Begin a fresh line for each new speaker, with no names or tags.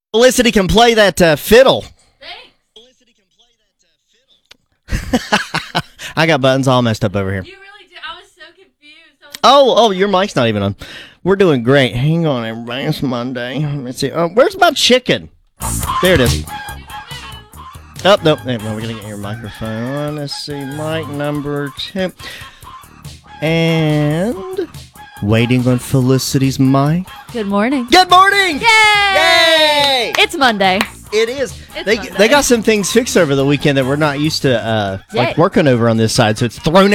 Felicity can play that fiddle.
Thanks.
I got buttons all messed up over here.
You really do. I was so confused.
Oh, your mic's not even on. We're doing great. Hang on, everybody. It's Monday. Let me see. Where's my chicken? There it is. Oh, nope. We're going to get your microphone. Let's see. Mic number 2. And waiting on Felicity's mic.
Good morning.
Good morning!
Yay!
Yay!
It's Monday.
It is.
Monday.
They got some things fixed over the weekend that we're not used to
Yay.
working over on this side, so it's thrown